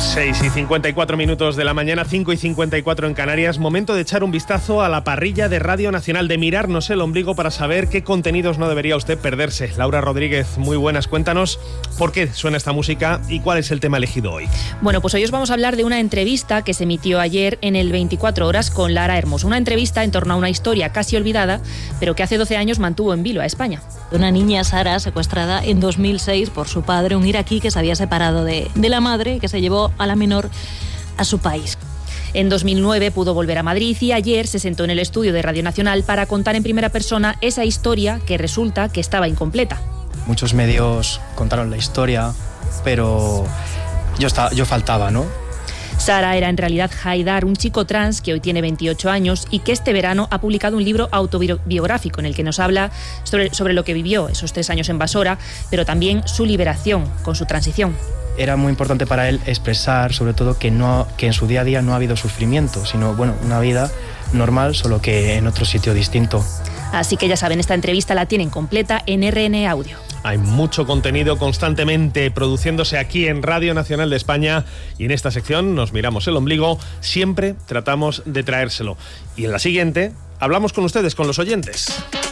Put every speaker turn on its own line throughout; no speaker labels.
6:54 de la mañana, 5:54 en Canarias. Momento de echar un vistazo a la parrilla de Radio Nacional, de mirarnos el ombligo para saber qué contenidos no debería usted perderse. Laura Rodríguez, muy buenas. Cuéntanos por qué suena esta música y cuál es el tema elegido hoy.
Bueno, pues hoy os vamos a hablar de una entrevista que se emitió ayer en el 24 Horas con Lara Hermoso. Una entrevista en torno a una historia casi olvidada, pero que hace 12 años mantuvo en vilo a España.
Una niña, Sara, secuestrada en 2006 por su padre, un iraquí que se había separado de la madre, que se llevó a la menor a su país.
En 2009 pudo volver a Madrid y ayer se sentó en el estudio de Radio Nacional para contar en primera persona esa historia que resulta que estaba incompleta.
Muchos medios contaron la historia, pero yo faltaba, ¿no?
Sara era en realidad Haidar, un chico trans que hoy tiene 28 años y que este verano ha publicado un libro autobiográfico en el que nos habla sobre lo que vivió esos 3 años en Basora, pero también su liberación con su transición.
Era muy importante para él expresar, sobre todo, que en su día a día no ha habido sufrimiento, sino una vida normal, solo que en otro sitio distinto.
Así que ya saben, esta entrevista la tienen completa en RN Audio.
Hay mucho contenido constantemente produciéndose aquí en Radio Nacional de España y en esta sección nos miramos el ombligo, siempre tratamos de traérselo. Y en la siguiente hablamos con ustedes, con los oyentes.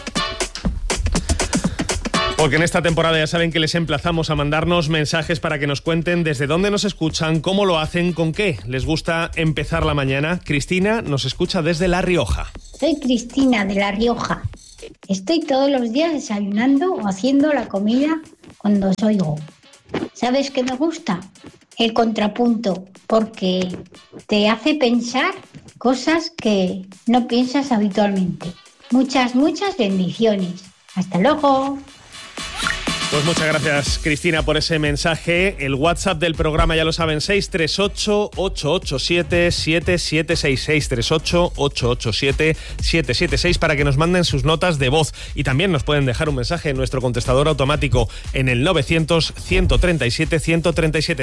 Porque en esta temporada ya saben que les emplazamos a mandarnos mensajes para que nos cuenten desde dónde nos escuchan, cómo lo hacen, con qué les gusta empezar la mañana. Cristina nos escucha desde La Rioja.
Soy Cristina de La Rioja. Estoy todos los días desayunando o haciendo la comida cuando os oigo. ¿Sabes qué me gusta? El contrapunto, porque te hace pensar cosas que no piensas habitualmente. Muchas bendiciones. ¡Hasta luego!
Pues muchas gracias, Cristina, por ese mensaje. El WhatsApp del programa, ya lo saben, 638-887-776, 638-887-776, para que nos manden sus notas de voz. Y también nos pueden dejar un mensaje en nuestro contestador automático en el 900-137-137,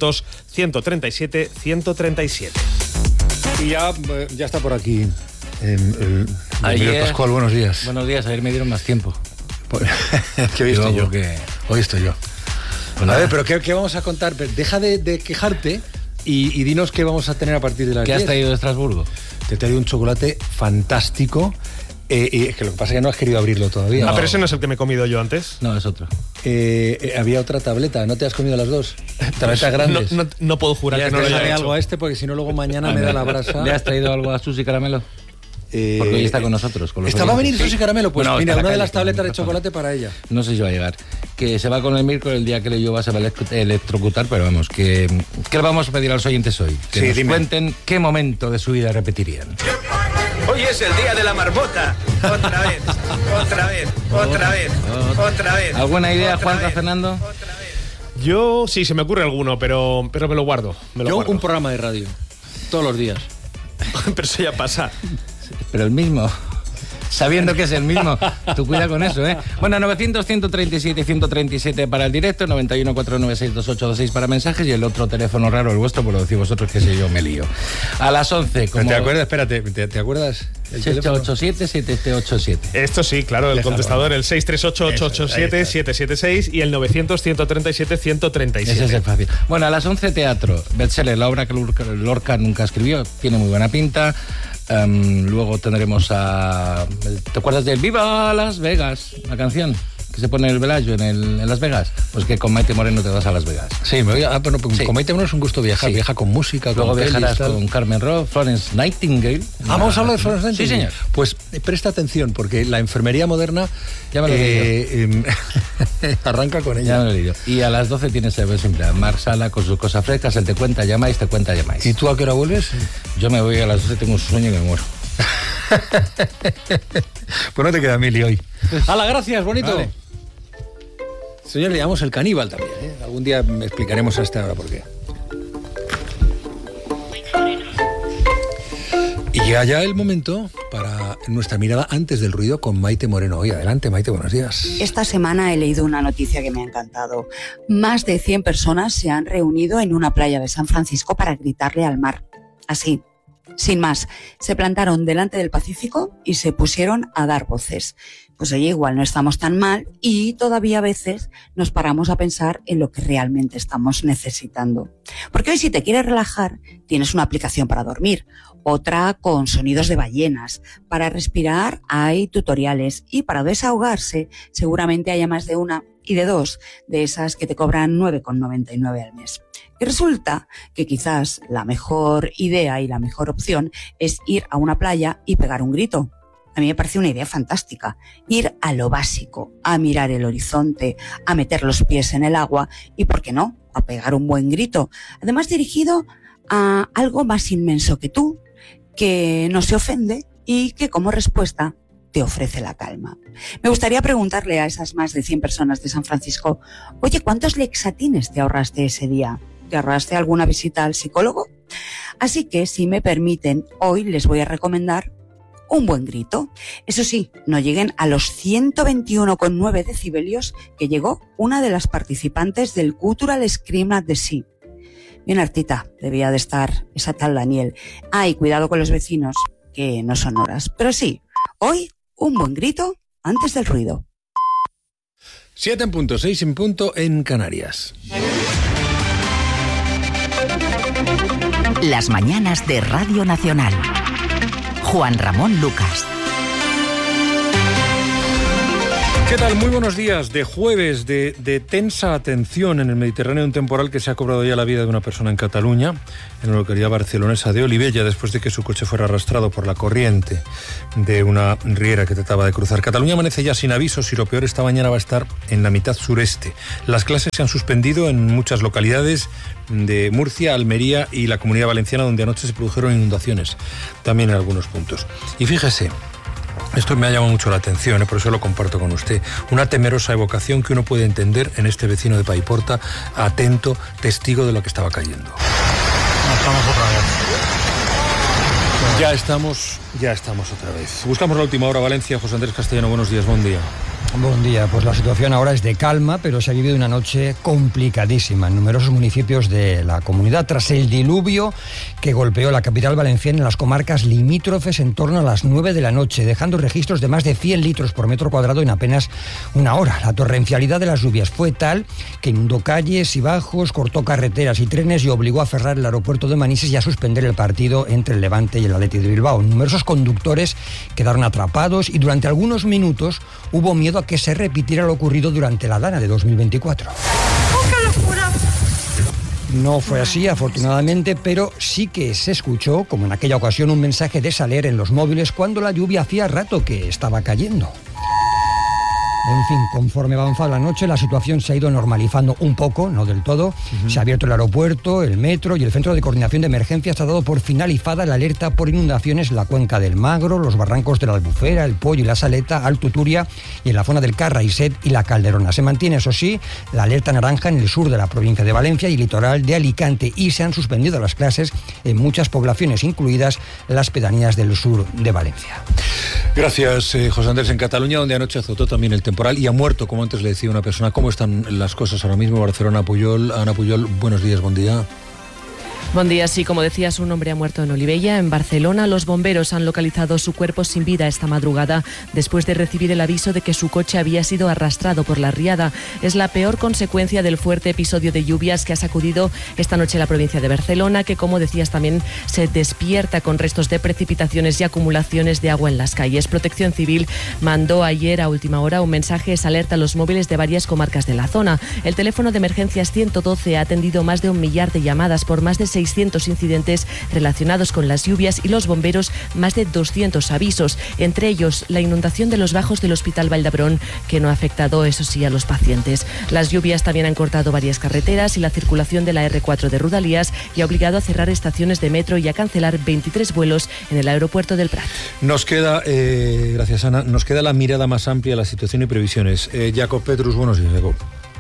900-137-137.
Y ya está por aquí Miguel Pascual, buenos días.
Buenos días, ayer me dieron más tiempo.
¿Qué he visto yo?
Hoy estoy yo.
Pues a ver, pero ¿qué vamos a contar? Deja de quejarte y dinos qué vamos a tener a partir de las 10.
¿Qué has traído de Estrasburgo?
Te he traído un chocolate fantástico. Y es que lo que pasa es que no has querido abrirlo todavía.
Pero ese no es el que me he comido yo antes.
No, es otro.
Había otra tableta, ¿no te has comido las dos? Tabletas grandes.
No puedo jurar que no lo haya hecho.
Algo a este, porque si no luego mañana me da la brasa.
¿Le has traído algo a Susi Caramelo? Porque hoy está con nosotros. Con
¿Estaba a venir Susi Caramelo? Pues
bueno,
mira, una de las tabletas de chocolate para ella.
No sé si va a llegar. Que se va con el miércoles, el día que le lleva se va a electrocutar, pero vamos, ¿qué le vamos a pedir a los oyentes hoy? Que nos cuenten qué momento de su vida repetirían.
Hoy es el día de la marmota. Otra vez.
¿Alguna idea, Juan Fernando?
Yo sí, se me ocurre alguno, pero me lo guardo.
Un programa de radio, todos los días.
Pero eso ya pasa.
Pero el mismo. Sabiendo que es el mismo. Tú cuida con eso, ¿eh? Bueno, 900-137-137 para el directo, 91-496-2826 para mensajes y el otro teléfono raro, el vuestro, pues lo decís vosotros, que sé yo, me lío. A las 11, como...
¿Te acuerdas? Espérate, ¿te acuerdas?
787-787.
Esto sí, claro, el contestador, el 638-887-776 y el 900-137-137.
Ese es el fácil. Bueno, a las 11, teatro. Bestseller, la obra que Lorca nunca escribió, tiene muy buena pinta. Luego tendremos a... ¿Te acuerdas de Viva Las Vegas? La canción que se pone en el Bellagio en Las Vegas. Pues que con Maite Moreno te vas a Las Vegas.
Sí, con Maite Moreno es un gusto viajar. Sí. Viaja con música,
luego
con
viajarás con Carmen Roth, Florence Nightingale.
Vamos a hablar de Florence Nightingale.
Sí, señor.
Pues presta atención, porque la enfermería moderna
ya me lo he leído.
Arranca con ella.
Ya me lo he leído. Y a las 12 tienes siempre a Marc Sala con sus cosas frescas. Él te cuenta, llamáis.
¿Y tú a qué hora vuelves?
Yo me voy a las 12, tengo un sueño y me muero.
Pues no te queda mili hoy. ¡Hala, gracias, bonito! Vale. Señor, le llamamos el caníbal también, ¿eh? Algún día me explicaremos a esta hora por qué. Y llega ya el momento para nuestra mirada antes del ruido con Maite Moreno. Hoy, adelante, Maite, buenos días.
Esta semana he leído una noticia que me ha encantado. Más de 100 personas se han reunido en una playa de San Francisco para gritarle al mar. Así, Sin más, se plantaron delante del Pacífico y se pusieron a dar voces. Pues oye, igual no estamos tan mal y todavía a veces nos paramos a pensar en lo que realmente estamos necesitando. Porque hoy si te quieres relajar, tienes una aplicación para dormir, otra con sonidos de ballenas. Para respirar hay tutoriales y para desahogarse seguramente haya más de una y de dos de esas que te cobran 9,99 al mes. Y resulta que quizás la mejor idea y la mejor opción es ir a una playa y pegar un grito. A mí me parece una idea fantástica. Ir a lo básico, a mirar el horizonte, a meter los pies en el agua y, ¿por qué no?, a pegar un buen grito. Además dirigido a algo más inmenso que tú, que no se ofende y que como respuesta te ofrece la calma. Me gustaría preguntarle a esas más de 100 personas de San Francisco, oye, ¿cuántos lexatines te ahorraste ese día? ¿Te ahorraste alguna visita al psicólogo? Así que, si me permiten, hoy les voy a recomendar un buen grito. Eso sí, no lleguen a los 121,9 decibelios que llegó una de las participantes del Cultural Scream at the Sea. Bien hartita debía de estar esa tal Daniel. Y cuidado con los vecinos, que no son horas. Pero sí, hoy un buen grito antes del ruido.
7 en punto, 6 en punto en Canarias.
Las mañanas de Radio Nacional. Juan Ramón Lucas.
¿Qué tal? Muy buenos días. De jueves de tensa atención en el Mediterráneo, un temporal que se ha cobrado ya la vida de una persona en Cataluña, en la localidad barcelonesa de Olivella, después de que su coche fuera arrastrado por la corriente de una riera que trataba de cruzar. Cataluña amanece ya sin avisos y lo peor, esta mañana va a estar en la mitad sureste. Las clases se han suspendido en muchas localidades de Murcia, Almería y la Comunidad Valenciana, donde anoche se produjeron inundaciones, también en algunos puntos. Y fíjese, esto me ha llamado mucho la atención, por eso lo comparto con usted. Una temerosa evocación que uno puede entender en este vecino de Paiporta, atento, testigo de lo que estaba cayendo.
Estamos otra vez.
Ya estamos otra vez. Buscamos la última hora. Valencia, José Andrés Castellano, buenos días, buen día.
Buen día, pues la situación ahora es de calma, pero se ha vivido una noche complicadísima en numerosos municipios de la comunidad tras el diluvio que golpeó la capital valenciana en las comarcas limítrofes en torno a las 9 de la noche, dejando registros de más de 100 litros por metro cuadrado en apenas una hora. La torrencialidad de las lluvias fue tal que inundó calles y bajos, cortó carreteras y trenes y obligó a cerrar el aeropuerto de Manises y a suspender el partido entre el Levante y el Athletic de Bilbao. Numerosos conductores quedaron atrapados y durante algunos minutos hubo miedo a que se repitiera lo ocurrido durante la Dana de 2024.
¡Qué locura!
No fue así, afortunadamente, pero sí que se escuchó, como en aquella ocasión, un mensaje de Saler en los móviles cuando la lluvia hacía rato que estaba cayendo. En fin, conforme avanzaba la noche, la situación se ha ido normalizando un poco, no del todo. Se ha abierto el aeropuerto, el metro y el Centro de Coordinación de Emergencias ha dado por finalizada la alerta por inundaciones en la cuenca del Magro, los barrancos de la Albufera, el Pollo y la Saleta, Alto Turia y en la zona del Carraiset y la Calderona. Se mantiene, eso sí, la alerta naranja en el sur de la provincia de Valencia y el litoral de Alicante y se han suspendido las clases en muchas poblaciones, incluidas las pedanías del sur de Valencia.
Gracias, José Andrés. En Cataluña, donde anoche azotó también el temporal y ha muerto, como antes le decía una persona. ¿Cómo están las cosas ahora mismo? Barcelona, Puyol. Ana Puyol, buenos días, buen día.
Buen día, sí, como decías, un hombre ha muerto en Olivella, en Barcelona. Los bomberos han localizado su cuerpo sin vida esta madrugada después de recibir el aviso de que su coche había sido arrastrado por la riada. Es la peor consecuencia del fuerte episodio de lluvias que ha sacudido esta noche la provincia de Barcelona, que, como decías, también se despierta con restos de precipitaciones y acumulaciones de agua en las calles. Protección Civil mandó ayer a última hora un mensaje de alerta a los móviles de varias comarcas de la zona. El teléfono de emergencias 112 ha atendido más de 1 millar de llamadas por más de 600 incidentes relacionados con las lluvias y los bomberos más de 200 avisos, entre ellos la inundación de los bajos del Hospital Vall d'Hebron, que no ha afectado, eso sí, a los pacientes. Las lluvias también han cortado varias carreteras y la circulación de la R4 de Rodalías y ha obligado a cerrar estaciones de metro y a cancelar 23 vuelos en el aeropuerto del Prat.
Nos queda, gracias Ana, nos queda la mirada más amplia a la situación y previsiones. Jacob Petrus, buenos días, Jacob.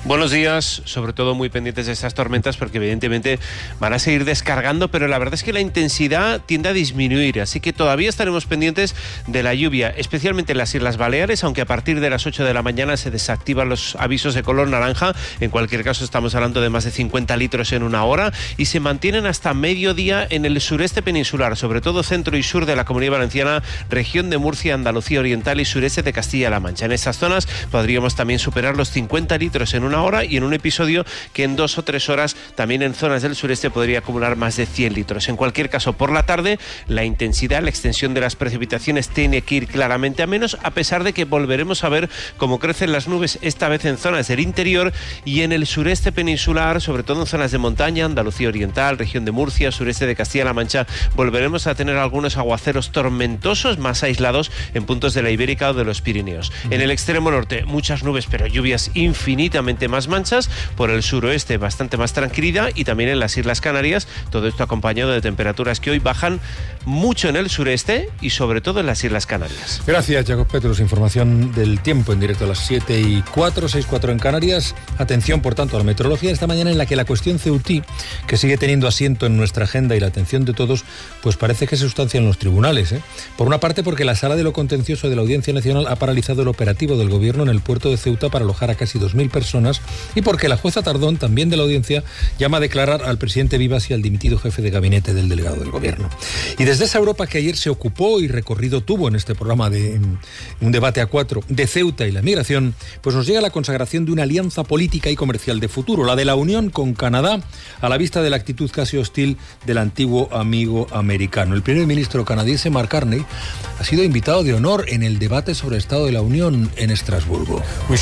Buenos días, sobre todo muy pendientes de estas tormentas porque evidentemente van a seguir descargando, pero la verdad es que la intensidad tiende a disminuir, así que todavía estaremos pendientes de la lluvia, especialmente en las Islas Baleares, aunque a partir de las 8 de la mañana se desactivan los avisos de color naranja. En cualquier caso estamos hablando de más de 50 litros en una hora y se mantienen hasta mediodía en el sureste peninsular, sobre todo centro y sur de la Comunidad Valenciana, región de Murcia, Andalucía Oriental y sureste de Castilla-La Mancha. En estas zonas podríamos también superar los 50 litros en una hora y en un episodio que en 2 o 3 horas también en zonas del sureste podría acumular más de 100 litros. En cualquier caso, por la tarde la intensidad, la extensión de las precipitaciones tiene que ir claramente a menos, a pesar de que volveremos a ver cómo crecen las nubes, esta vez en zonas del interior y en el sureste peninsular, sobre todo en zonas de montaña, Andalucía Oriental, región de Murcia, sureste de Castilla-La Mancha. Volveremos a tener algunos aguaceros tormentosos más aislados en puntos de la Ibérica o de los Pirineos. En el extremo norte, muchas nubes, pero lluvias infinitamente más manchas. Por el suroeste, bastante más tranquilidad, y también en las Islas Canarias, todo esto acompañado de temperaturas que hoy bajan mucho en el sureste y sobre todo en las Islas Canarias.
Gracias, Jacob Petrus. Información del tiempo en directo a las 7:04, 6:04 en Canarias. Atención, por tanto, a la meteorología esta mañana, en la que la cuestión Ceutí, que sigue teniendo asiento en nuestra agenda y la atención de todos, pues parece que se sustancia en los tribunales. Por una parte, porque la Sala de lo Contencioso de la Audiencia Nacional ha paralizado el operativo del Gobierno en el puerto de Ceuta para alojar a casi 2.000 personas, y porque la jueza Tardón, también de la Audiencia, llama a declarar al presidente Vivas y al dimitido jefe de gabinete del delegado del Gobierno. Y desde esa Europa que ayer se ocupó y recorrido tuvo en este programa de un debate a 4 de Ceuta y la migración, pues nos llega la consagración de una alianza política y comercial de futuro, la de la Unión con Canadá, a la vista de la actitud casi hostil del antiguo amigo americano. El primer ministro canadiense, Mark Carney, ha sido invitado de honor en el debate sobre el Estado de la Unión en Estrasburgo.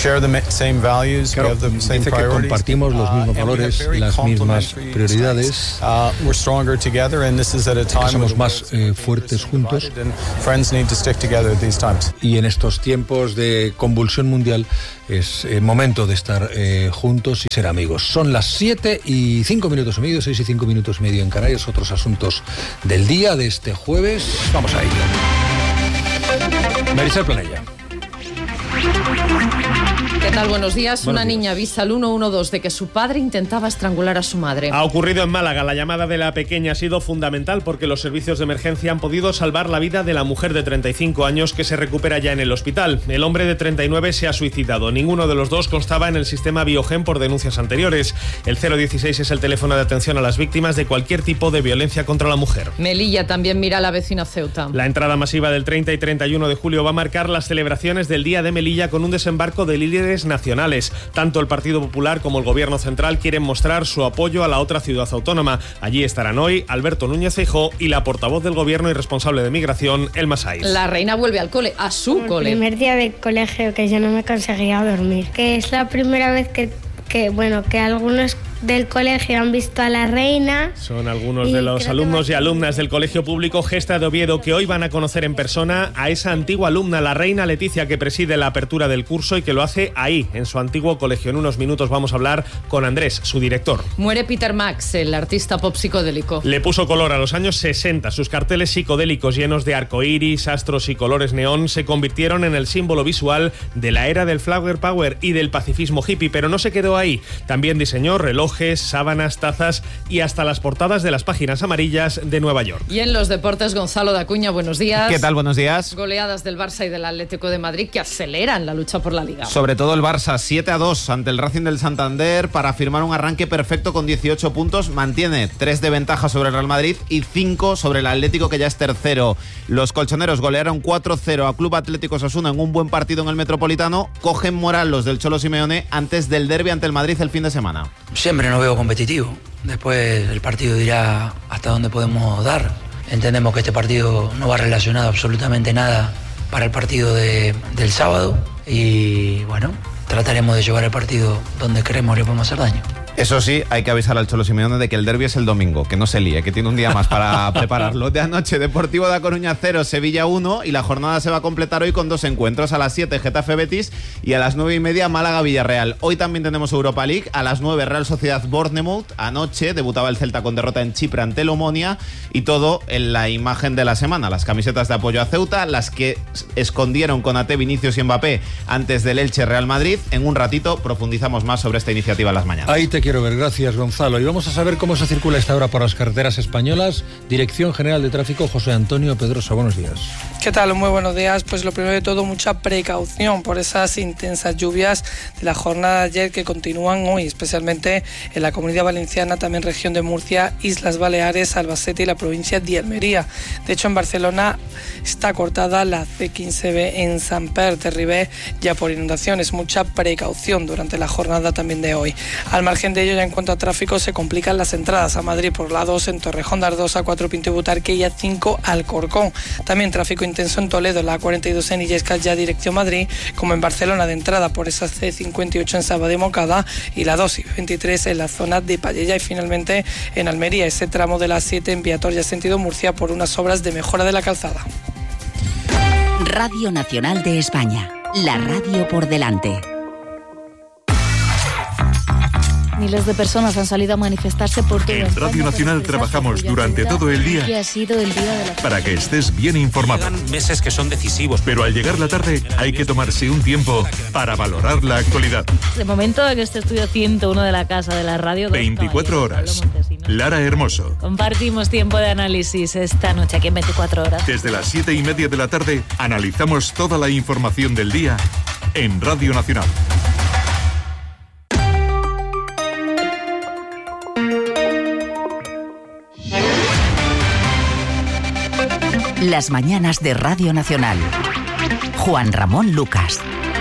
Dice que compartimos los mismos valores y las mismas prioridades, que somos más fuertes juntos, y en estos tiempos de convulsión mundial es momento de estar juntos y ser amigos. Son las 7:05 y medio, 6:05 y medio en Canarias. Otros asuntos del día de este jueves, vamos a ello. Marisol Planella.
¿Qué tal? Buenos días. Una niña avisa al 112 de que su padre intentaba estrangular a su madre.
Ha ocurrido en Málaga. La llamada de la pequeña ha sido fundamental porque los servicios de emergencia han podido salvar la vida de la mujer de 35 años que se recupera ya en el hospital. El hombre de 39 se ha suicidado. Ninguno de los dos constaba en el sistema Biogen por denuncias anteriores. El 016 es el teléfono de atención a las víctimas de cualquier tipo de violencia contra la mujer.
Melilla también mira a la vecina Ceuta.
La entrada masiva del 30 y 31 de julio va a marcar las celebraciones del Día de Melilla con un desembarco de líderes nacionales. Tanto el Partido Popular como el Gobierno Central quieren mostrar su apoyo a la otra ciudad autónoma. Allí estarán hoy Alberto Núñez Feijóo y la portavoz del Gobierno y responsable de migración, Elma Saiz.
La reina vuelve al cole, a su cole.
El primer día de colegio que yo no me conseguía dormir. Que es la primera vez que algunos del colegio han visto a la reina.
Son algunos de los alumnos y alumnas del Colegio Público Gesta de Oviedo que hoy van a conocer en persona a esa antigua alumna, la reina Leticia, que preside la apertura del curso y que lo hace ahí, en su antiguo colegio. En unos minutos vamos a hablar con Andrés, su director.
Muere Peter Max, el artista pop psicodélico.
Le puso color a los años 60. Sus carteles psicodélicos llenos de arcoíris, astros y colores neón se convirtieron en el símbolo visual de la era del flower power y del pacifismo hippie, pero no se quedó ahí. También diseñó relojes, sábanas, tazas y hasta las portadas de las páginas amarillas de Nueva York.
Y en los deportes, Gonzalo Dacuña, buenos días.
¿Qué tal? Buenos días.
Goleadas del Barça y del Atlético de Madrid que aceleran la lucha por la Liga.
Sobre todo el Barça, 7-2 ante el Racing del Santander para firmar un arranque perfecto con 18 puntos. Mantiene 3 de ventaja sobre el Real Madrid y 5 sobre el Atlético, que ya es tercero. Los colchoneros golearon 4-0 a Club Atlético Osasuna en un buen partido en el Metropolitano. Cogen moral los del Cholo Simeone antes del derbi ante el Madrid el fin de semana.
Siempre nos veo competitivo. Después el partido dirá hasta dónde podemos dar. Entendemos que este partido no va relacionado absolutamente nada para el partido del sábado. Y bueno, trataremos de llevar el partido donde creemos que le podemos hacer daño.
Eso sí, hay que avisar al Cholo Simeone de que el derbi es el domingo, que no se líe, que tiene un día más para prepararlo. De anoche, Deportivo da Coruña 0, Sevilla 1, y la jornada se va a completar hoy con 2 encuentros. A las 7, Getafe Betis, y a las 9:30, Málaga Villarreal. Hoy también tenemos Europa League. A las 9, Real Sociedad Bournemouth. Anoche debutaba el Celta con derrota en Chipre ante el Omonia, y todo en la imagen de la semana. Las camisetas de apoyo a Ceuta, las que escondieron Konaté, Vinicius y Mbappé antes del Elche Real Madrid. En un ratito profundizamos más sobre esta iniciativa en las mañanas.
Ahí te quiero ver, gracias Gonzalo. Y vamos a saber cómo se circula esta hora por las carreteras españolas. Dirección General de Tráfico, José Antonio Pedrosa, buenos días.
¿Qué tal? Muy buenos días. Pues lo primero de todo, mucha precaución por esas intensas lluvias de la jornada de ayer que continúan hoy, especialmente en la Comunidad Valenciana, también región de Murcia, Islas Baleares, Albacete y la provincia de Almería. De hecho, en Barcelona está cortada la C15B en Samper de Ribé ya por inundaciones. Mucha precaución durante la jornada también de hoy. Al margen de ello, ya en cuanto a tráfico, se complican las entradas a Madrid por la 2 en Torrejón de Ardoz, A4 Pinto y Butarque y A5 Alcorcón. También tráfico intenso en Toledo, la A42 en Illescas ya dirección Madrid, como en Barcelona de entrada por esa C58 en Sabadell Moncada y la 2 y 23 en la zona de Palleya. Y finalmente en Almería, ese tramo de la 7 en Viator ya sentido Murcia por unas obras de mejora de la calzada.
Radio Nacional de España, la radio por delante.
Miles de personas han salido a manifestarse por todo
En Radio Nacional trabajamos durante todo el día
que ha sido el día de la...
para que estés bien informado.
Llegan meses que son decisivos.
Pero al llegar la tarde hay que tomarse un tiempo para valorar la actualidad.
De momento en este estudio 101 de la Casa de la Radio,
24 horas. Lara Hermoso.
Compartimos tiempo de análisis esta noche aquí en 24 horas.
Desde las 7:30 de la tarde analizamos toda la información del día en Radio Nacional.
Las mañanas de Radio Nacional. Juan Ramón Lucas.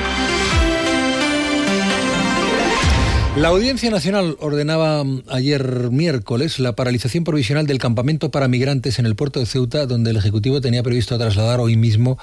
La Audiencia Nacional ordenaba ayer miércoles la paralización provisional del campamento para migrantes en el puerto de Ceuta, donde el Ejecutivo tenía previsto trasladar hoy mismo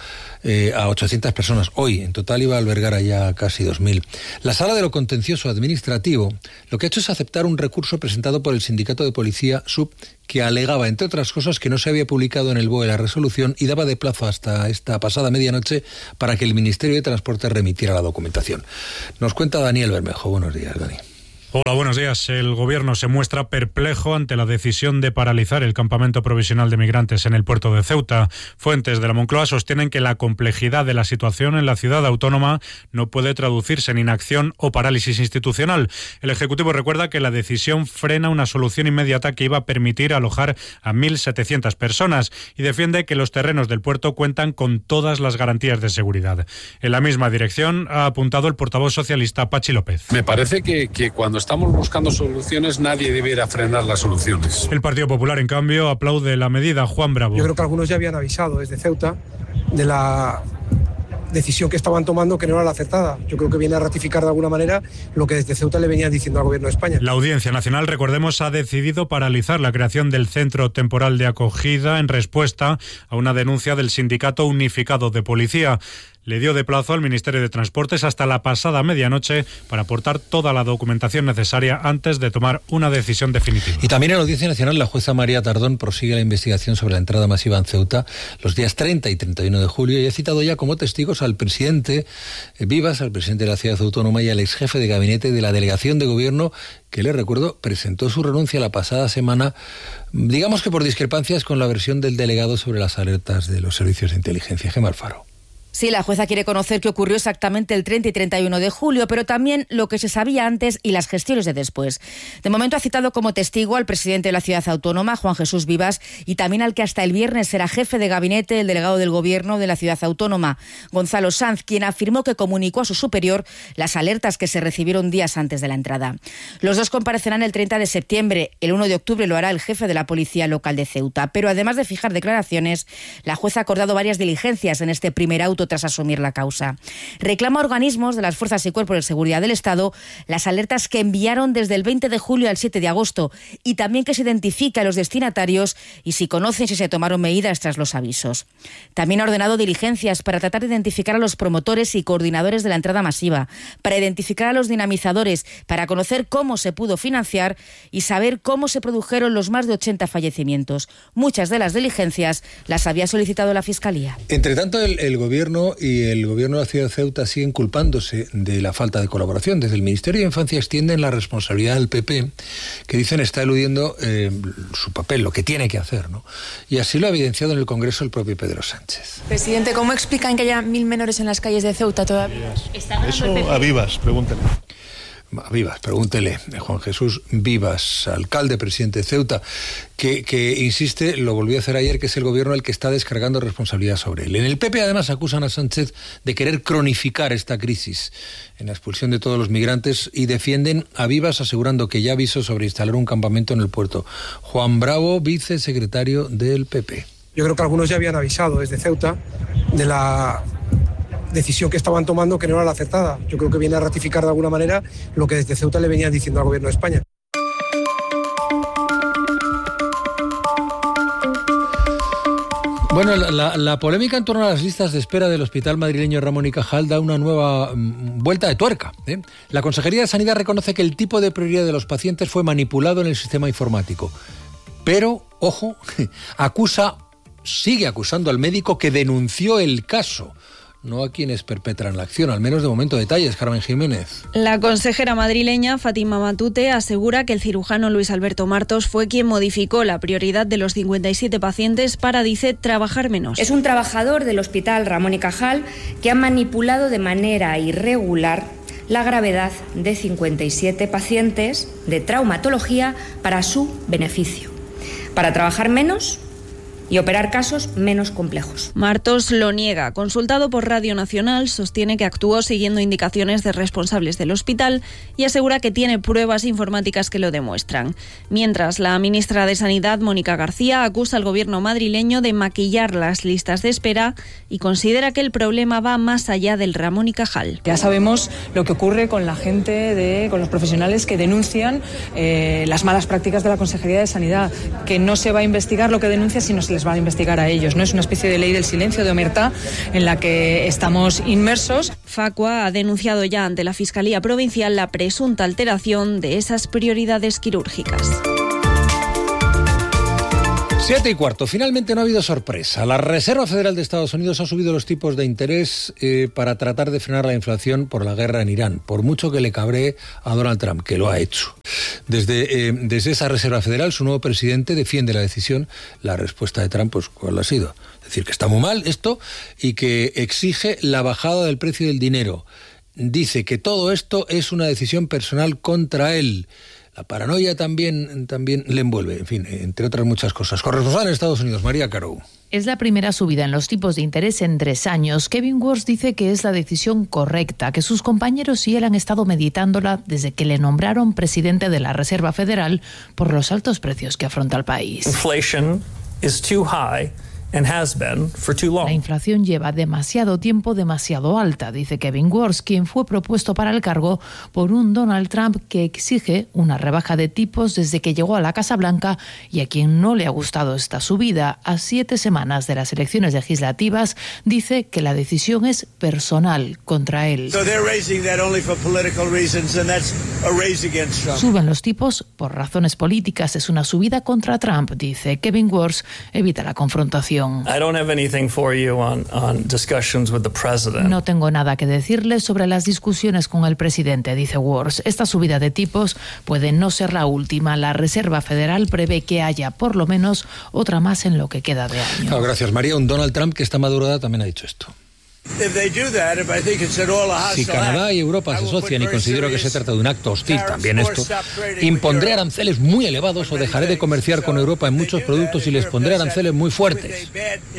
a 800 personas. Hoy, en total, iba a albergar allá casi 2.000. La Sala de lo Contencioso Administrativo lo que ha hecho es aceptar un recurso presentado por el Sindicato de Policía SUB, que alegaba, entre otras cosas, que no se había publicado en el BOE la resolución y daba de plazo hasta esta pasada medianoche para que el Ministerio de Transporte remitiera la documentación. Nos cuenta Daniel Bermejo. Buenos días, Dani.
Hola, buenos días. El Gobierno se muestra perplejo ante la decisión de paralizar el campamento provisional de migrantes en el puerto de Ceuta. Fuentes de la Moncloa sostienen que la complejidad de la situación en la ciudad autónoma no puede traducirse en inacción o parálisis institucional. El Ejecutivo recuerda que la decisión frena una solución inmediata que iba a permitir alojar a 1.700 personas y defiende que los terrenos del puerto cuentan con todas las garantías de seguridad. En la misma dirección ha apuntado el portavoz socialista Pachi López.
Me parece que cuando estamos buscando soluciones, nadie debiera frenar las soluciones.
El Partido Popular, en cambio, aplaude la medida. Juan Bravo.
Yo creo que algunos ya habían avisado desde Ceuta de la decisión que estaban tomando, que no era la acertada. Yo creo que viene a ratificar de alguna manera lo que desde Ceuta le venían diciendo al Gobierno de España.
La Audiencia Nacional, recordemos, ha decidido paralizar la creación del Centro Temporal de Acogida en respuesta a una denuncia del Sindicato Unificado de Policía. Le dio de plazo al Ministerio de Transportes hasta la pasada medianoche para aportar toda la documentación necesaria antes de tomar una decisión definitiva.
Y también en la Audiencia Nacional, la jueza María Tardón prosigue la investigación sobre la entrada masiva en Ceuta los días 30 y 31 de julio y ha citado ya como testigos al presidente Vivas, al presidente de la ciudad autónoma y al ex jefe de gabinete de la delegación de gobierno, que, le recuerdo, presentó su renuncia la pasada semana, digamos que por discrepancias con la versión del delegado sobre las alertas de los servicios de inteligencia. Gemma Alfaro.
Sí, la jueza quiere conocer qué ocurrió exactamente el 30 y 31 de julio, pero también lo que se sabía antes y las gestiones de después. De momento ha citado como testigo al presidente de la ciudad autónoma, Juan Jesús Vivas, y también al que hasta el viernes era jefe de gabinete del delegado del gobierno de la ciudad autónoma, Gonzalo Sanz, quien afirmó que comunicó a su superior las alertas que se recibieron días antes de la entrada. Los dos comparecerán el 30 de septiembre. El 1 de octubre lo hará el jefe de la policía local de Ceuta. Pero además de fijar declaraciones, la jueza ha acordado varias diligencias en este primer auto tras asumir la causa. Reclama a organismos de las fuerzas y cuerpos de seguridad del Estado las alertas que enviaron desde el 20 de julio al 7 de agosto y también que se identifique a los destinatarios y si conocen si se tomaron medidas tras los avisos. También ha ordenado diligencias para tratar de identificar a los promotores y coordinadores de la entrada masiva, para identificar a los dinamizadores, para conocer cómo se pudo financiar y saber cómo se produjeron los más de 80 fallecimientos. Muchas de las diligencias las había solicitado la Fiscalía.
Entre tanto, el Gobierno y el Gobierno de la ciudad de Ceuta siguen culpándose de la falta de colaboración. Desde el Ministerio de Infancia extienden la responsabilidad del PP, que dicen está eludiendo su papel, lo que tiene que hacer, ¿no? Y así lo ha evidenciado en el Congreso el propio Pedro Sánchez.
Presidente, ¿cómo explican que haya 1000 menores en las calles de Ceuta todavía?
Eso a Vivas, pregúntale.
A Vivas, pregúntele. Juan Jesús Vivas, alcalde, presidente de Ceuta, que insiste, lo volvió a hacer ayer, que es el Gobierno el que está descargando responsabilidad sobre él. En el PP además acusan a Sánchez de querer cronificar esta crisis en la expulsión de todos los migrantes y defienden a Vivas asegurando que ya avisó sobre instalar un campamento en el puerto. Juan Bravo, vicesecretario del PP.
Yo creo que algunos ya habían avisado desde Ceuta de la decisión que estaban tomando, que no era la acertada. Yo creo que viene a ratificar de alguna manera lo que desde Ceuta le venían diciendo al Gobierno de España.
Bueno, la polémica en torno a las listas de espera del Hospital Madrileño Ramón y Cajal da una nueva vuelta de tuerca, ¿eh? La Consejería de Sanidad reconoce que el tipo de prioridad de los pacientes fue manipulado en el sistema informático. Pero, ojo, sigue acusando al médico que denunció el caso, no a quienes perpetran la acción, al menos de momento. Detalles, Carmen Jiménez.
La consejera madrileña, Fátima Matute, asegura que el cirujano Luis Alberto Martos fue quien modificó la prioridad de los 57 pacientes para, dice, trabajar menos.
Es un trabajador del Hospital Ramón y Cajal que ha manipulado de manera irregular la gravedad de 57 pacientes de traumatología para su beneficio, para trabajar menos y operar casos menos complejos.
Martos lo niega. Consultado por Radio Nacional, sostiene que actuó siguiendo indicaciones de responsables del hospital y asegura que tiene pruebas informáticas que lo demuestran. Mientras, la ministra de Sanidad, Mónica García, acusa al gobierno madrileño de maquillar las listas de espera y considera que el problema va más allá del Ramón y Cajal.
Ya sabemos lo que ocurre con la gente, con los profesionales que denuncian las malas prácticas de la Consejería de Sanidad, que no se va a investigar lo que denuncia, sino se les va a investigar a ellos. No es una especie de ley del silencio, de omertá, en la que estamos inmersos.
Facua ha denunciado ya ante la Fiscalía Provincial la presunta alteración de esas prioridades quirúrgicas.
7:15. Finalmente no ha habido sorpresa. La Reserva Federal de Estados Unidos ha subido los tipos de interés para tratar de frenar la inflación por la guerra en Irán, por mucho que le cabree a Donald Trump, que lo ha hecho. Desde esa Reserva Federal, su nuevo presidente defiende la decisión. La respuesta de Trump, pues, ¿cuál ha sido? Decir que está muy mal esto y que exige la bajada del precio del dinero. Dice que todo esto es una decisión personal contra él. La paranoia también le envuelve, en fin, entre otras muchas cosas. Corresponsal en Estados Unidos, María Caro.
Es la primera subida en los tipos de interés en 3 años. Kevin Warsh dice que es la decisión correcta, que sus compañeros y él han estado meditándola desde que le nombraron presidente de la Reserva Federal por los altos precios que afronta el país.
Inflation is too high.
La inflación lleva demasiado tiempo demasiado alta, dice Kevin Warsh, quien fue propuesto para el cargo por un Donald Trump que exige una rebaja de tipos desde que llegó a la Casa Blanca y a quien no le ha gustado esta subida. A 7 semanas de las elecciones legislativas, dice que la decisión es personal contra él. Suben los tipos por razones políticas, es una subida contra Trump, dice Kevin Warsh, evita la confrontación. No tengo nada que decirles sobre las discusiones con el presidente, dice Warsh. Esta subida de tipos puede no ser la última. La Reserva Federal prevé que haya por lo menos otra más en lo que queda de año.
Oh, gracias, María. Un Donald Trump que está madurada también ha dicho esto. Si Canadá y Europa se asocian y considero que se trata de un acto hostil, también esto, impondré aranceles muy elevados o dejaré de comerciar con Europa en muchos productos y les pondré aranceles muy fuertes.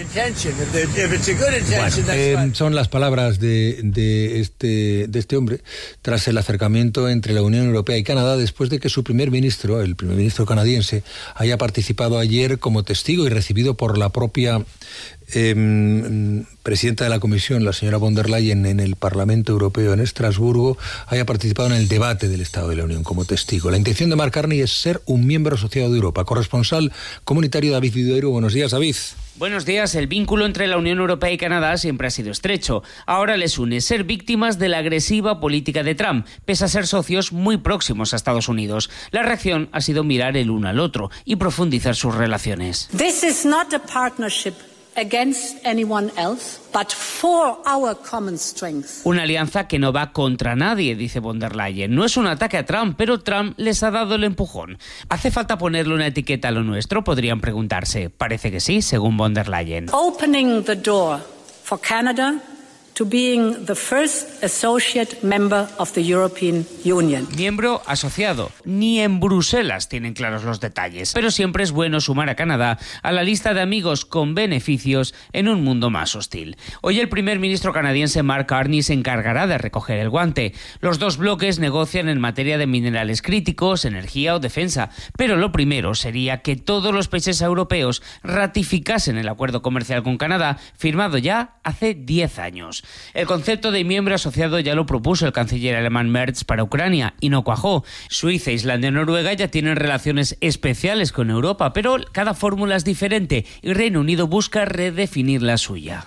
Bueno, son las palabras de este hombre tras el acercamiento entre la Unión Europea y Canadá después de que su primer ministro, el primer ministro canadiense, haya participado ayer como testigo y recibido por la propia presidenta de la Comisión, la señora von der Leyen, en el Parlamento Europeo en Estrasburgo, haya participado en el debate del Estado de la Unión como testigo. La intención de Mark Carney es ser un miembro asociado de Europa. Corresponsal comunitario David Vidueiro. Buenos días, David.
Buenos días. El vínculo entre la Unión Europea y Canadá siempre ha sido estrecho. Ahora les une ser víctimas de la agresiva política de Trump, pese a ser socios muy próximos a Estados Unidos. La reacción ha sido mirar el uno al otro y profundizar sus relaciones.
This is not a partnership against anyone else, but for our common strength.
Una alianza que no va contra nadie, dice von der Leyen. No es un ataque a Trump, pero Trump les ha dado el empujón. ¿Hace falta ponerle una etiqueta a lo nuestro?, podrían preguntarse. Parece que sí, según von der Leyen.
Opening the door for Canada to being the first associate member of the European Union.
Miembro asociado. Ni en Bruselas tienen claros los detalles, pero siempre es bueno sumar a Canadá a la lista de amigos con beneficios en un mundo más hostil. Hoy el primer ministro canadiense Mark Carney se encargará de recoger el guante. Los dos bloques negocian en materia de minerales críticos, energía o defensa, pero lo primero sería que todos los países europeos ratificasen el acuerdo comercial con Canadá, firmado ya hace 10 años. El concepto de miembro asociado ya lo propuso el canciller alemán Merz para Ucrania y no cuajó. Suiza, Islandia y Noruega ya tienen relaciones especiales con Europa, pero cada fórmula es diferente y Reino Unido busca redefinir la suya.